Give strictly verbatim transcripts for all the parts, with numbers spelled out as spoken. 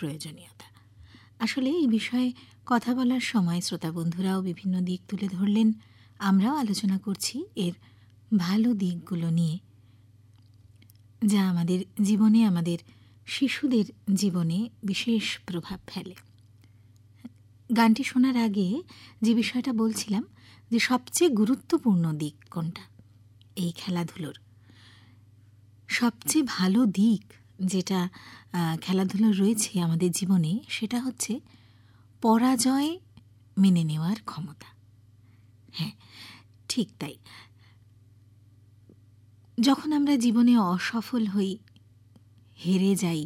প্রয়োজনীয়তা। আসলে এই বিষয়ে কথা বলার সময় শ্রোতা বন্ধুরাও বিভিন্ন দিক তুলে ধরলেন, আমরাও আলোচনা করছি এর ভালো দিকগুলো নিয়ে, যা আমাদের জীবনে, আমাদের শিশুদের জীবনে বিশেষ প্রভাব ফেলে। গানটি শোনার আগে যে বিষয়টা বলছিলাম, যে সবচেয়ে গুরুত্বপূর্ণ দিক কোনটা এই খেলাধুলোর, সবচেয়ে ভালো দিক যেটা খেলাধুলোর রয়েছে আমাদের জীবনে, সেটা হচ্ছে পরাজয় মেনে নেওয়ার ক্ষমতা। হ্যাঁ, ঠিক তাই। যখন আমরা জীবনে অসফল হই, হেরে যাই,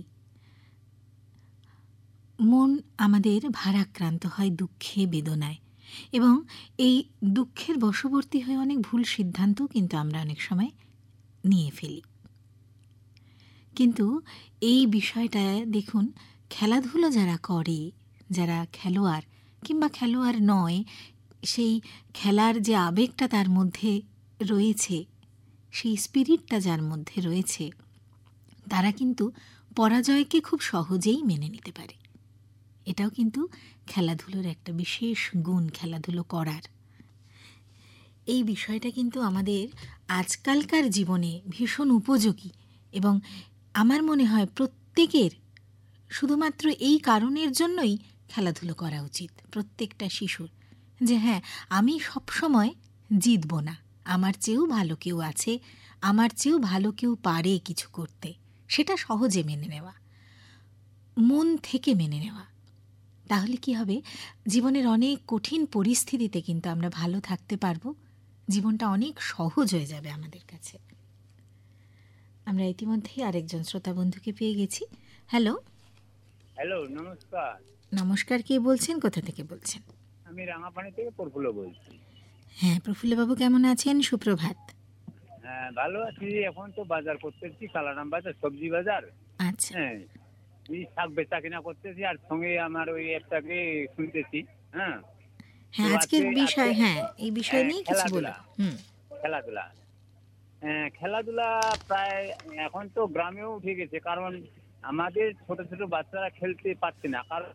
মন আমাদের ভারাক্রান্ত হয় দুঃখে, বেদনায়, এবং এই দুঃখের বশবর্তী হয়ে অনেক ভুল সিদ্ধান্তও কিন্তু আমরা অনেক সময় নিয়ে ফেলি। কিন্তু এই বিষয়টা দেখুন, খেলাধুলো যারা করে, যারা খেলোয়াড় কিংবা খেলোয়াড় নয়, সেই খেলার যে আবেগটা তার মধ্যে রয়েছে, সেই স্পিরিটটা যার মধ্যে রয়েছে, তারা কিন্তু পরাজয়কে খুব সহজেই মেনে নিতে পারে। এটাও কিন্তু খেলাধুলোর একটা বিশেষ গুণ, খেলাধুলো করার। এই বিষয়টা কিন্তু আমাদের আজকালকার জীবনে ভীষণ উপযোগী, এবং আমার মনে হয় প্রত্যেকের শুধুমাত্র এই কারণের জন্যই খেলাধুলো করা উচিত, প্রত্যেকটা শিশুর, যে হ্যাঁ, আমি সবসময় জিতব না, আমার চেয়েও ভালো কেউ আছে, আমার চেয়েও ভালো কেউ পারে কিছু করতে, সেটা সহজে মেনে নেওয়া, মন থেকে মেনে নেওয়া। তাহলে কি হবে, জীবনের অনেক কঠিন পরিস্থিতিতে কিন্তু আমরা ভালো থাকতে পারবো, জীবনটা অনেক সহজ হয়ে যাবে আমাদের কাছে। আমরা ইতিমধ্যেই আরেকজন শ্রোতা বন্ধুকে পেয়ে গেছি। হ্যালো। হ্যালো, নমস্কার। নমস্কার, কে বলছেন, কোথা থেকে বলছেন? আমি রাঙাপানি থেকে প্রফুল্ল বলছি। হ্যাঁ, প্রফুল্লবাবু কেমন আছেন? সুপ্রভাত। হ্যাঁ, ভালো আছি। এখন তো বাজার করতেছি, কালারাম বাজার, সবজি বাজার। আচ্ছা। হ্যাঁ, এই শাক বেচা কিনা করতেছি, আর সঙ্গে আমার ওই একটাকে শুনতেছি। হ্যাঁ হ্যাঁ, আজকের বিষয়, হ্যাঁ, এই বিষয় নিয়ে কিছু বলো। হুম, খেলাধুলা। হ্যাঁ, খেলাধুলা প্রায় এখন তো গ্রামেও উঠে গেছে, কারণ আমাদের ছোট ছোট বাচ্চারা খেলতে পারছে না, কারণ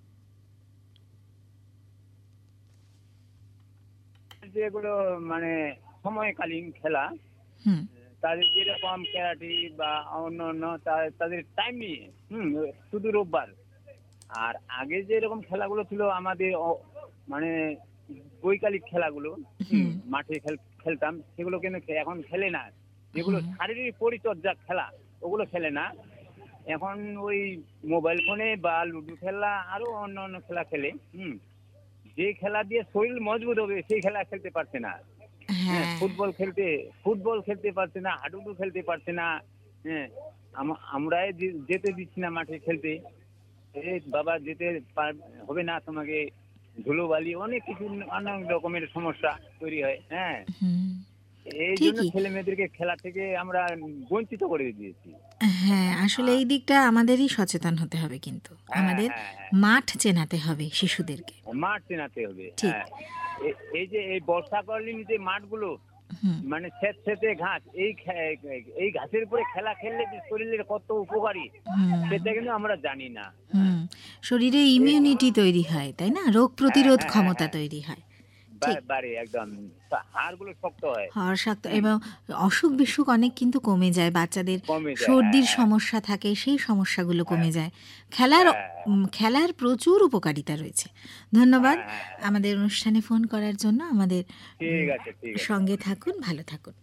যেগুলো মানে সময়কালীন খেলা, তাদের যেরকম ক্যারাটি বা অন্য অন্য তাদের টাইম নিয়ে, হুম শুধু রোববার। আর আগে যেরকম খেলাগুলো ছিল আমাদের, মানে বৈকালিক খেলাগুলো মাঠে খেলতাম, সেগুলো কিন্তু এখন খেলে না। যেগুলো শারীরিক পরিচর্যা খেলা, ওগুলো খেলে না। এখন ওই মোবাইল ফোনে বা লুডো খেলা, আরো অন্য অন্য খেলা খেলে। হুম যে খেলা দিয়ে শরীর মজবুত হবে সেই খেলা খেলতে পারছে না। হ্যাঁ, ফুটবল খেলতে ফুটবল খেলতে পারছে না, হাডুডু খেলতে পারছে না। হ্যাঁ, আমরা যেতে দিচ্ছি না মাঠে খেলতে। এই বাবা যেতে হবে না তোমাকে, ধুলোবালি অনেক কিছু, অনেক রকমের সমস্যা তৈরি হয়। হ্যাঁ, এই জন্য ছেলে মেয়েদেরকে খেলা থেকে আমরা বঞ্চিত করে দিয়েছি। হ্যাঁ, আসলে এই দিকটা আমাদেরই সচেতন হতে হবে, কিন্তু আমাদের মাঠ চেনাতে হবে শিশুদেরকে, মাঠ চেনাতে হবে। হ্যাঁ, এই যে এই বর্ষাকালীন যে মাঠগুলো, মানে স্যাঁত স্যাঁতে ঘাস, এই এই ঘাসের উপরে খেলা খেললে যে শরীরের কত উপকারী, সেটা কিন্তু আমরা জানি না। শরীরে ইমিউনিটি তৈরি হয়, তাই না, রোগ প্রতিরোধ ক্ষমতা তৈরি হয়, একদম হাড়গুলো শক্ত হয়, হাড় শক্ত, এবং অসুখ বিসুখ অনেক কিন্তু কমে যায়। বাচ্চাদের সর্দির সমস্যা থাকে, সেই সমস্যাগুলো কমে যায়। খেলার খেলার প্রচুর উপকারিতা রয়েছে। ধন্যবাদ আমাদের অনুষ্ঠানে ফোন করার জন্য। আমাদের সঙ্গে থাকুন, ভালো থাকুন।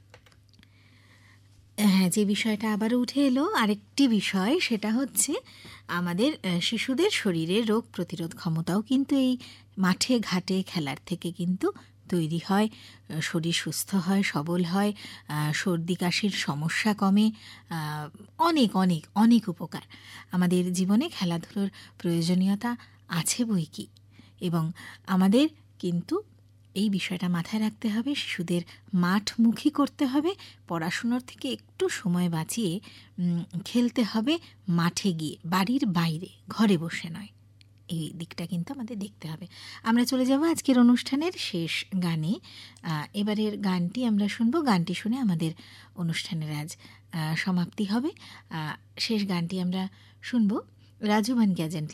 হ্যাঁ, যে বিষয়টা আবারও উঠে এলো, আরেকটি বিষয়, সেটা হচ্ছে আমাদের শিশুদের শরীরে রোগ প্রতিরোধ ক্ষমতাও কিন্তু এই মাঠে ঘাটে খেলার থেকে কিন্তু তৈরি হয়। শরীর সুস্থ হয়, সবল হয়, সর্দি কাশির সমস্যা কমে, অনেক অনেক অনেক উপকার। আমাদের জীবনে খেলাধুলোর প্রয়োজনীয়তা আছে বই কি, এবং আমাদের কিন্তু এই বিষয়টা মাথায় রাখতে হবে, শিশুদের মাঠমুখী করতে হবে, পড়াশুনোর থেকে একটু সময় বাঁচিয়ে খেলতে হবে মাঠে গিয়ে, বাড়ির বাইরে, ঘরে বসে নয়। এই দিকটা কিন্তু আমাদের দেখতে হবে। আমরা চলে যাব আজকের অনুষ্ঠানের শেষ গানে। এবারের গানটি আমরা শুনবো, গানটি শুনে আমাদের অনুষ্ঠানের আজ সমাপ্তি হবে। শেষ গানটি আমরা শুনবো রাজু বান গ্যাজেন্ট